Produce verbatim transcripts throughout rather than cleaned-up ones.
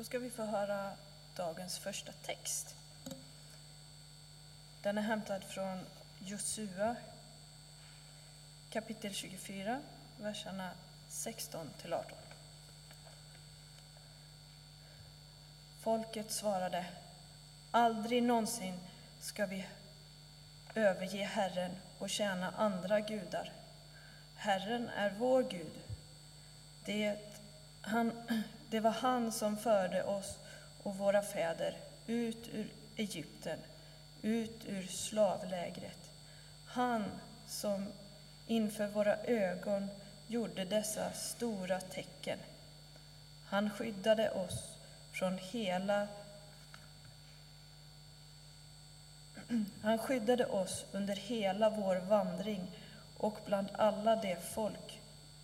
Då ska vi få höra dagens första text. Den är hämtad från Josua kapitel tjugofyra, verserna sexton till arton. Folket svarade: aldrig någonsin ska vi överge Herren och tjäna andra gudar. Herren är vår Gud. Det, han, det var han som förde oss och våra fäder ut ur Egypten, ut ur slavlägret. Han som inför våra ögon gjorde dessa stora tecken. Han skyddade oss från hela Han skyddade oss under hela vår vandring och bland alla de folk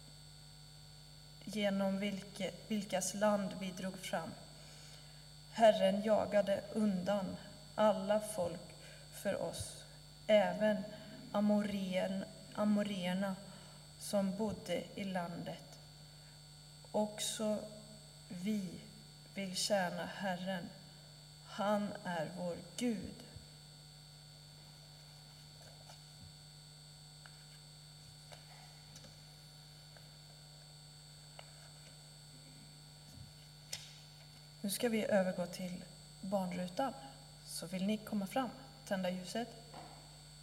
genom vilke, vilkas land vi drog fram. Herren jagade undan alla folk för oss, även amorien, amorierna som bodde i landet. Också vi vill tjäna Herren. Han är vår Gud. Nu ska vi övergå till barnrutan. Så vill ni komma fram, tända ljuset.